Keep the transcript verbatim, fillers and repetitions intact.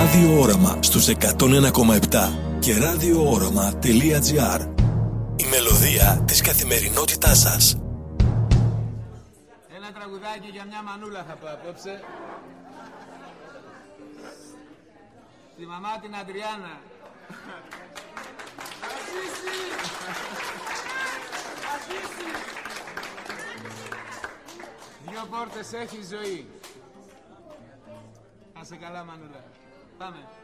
ραδιόοραμα στους εκατόν ένα κόμμα επτά και ραδιόοραμα τελεία τζι άρ. Η μελωδία της καθημερινότητάς σας. Ένα τραγουδάκι για μια μανούλα θα πω απόψε. Τη μαμά την Αντριάννα. Ασύση! Ασύση! Δυο πόρτες έχει ζωή. Να σε καλά, μανούλα. Πάμε.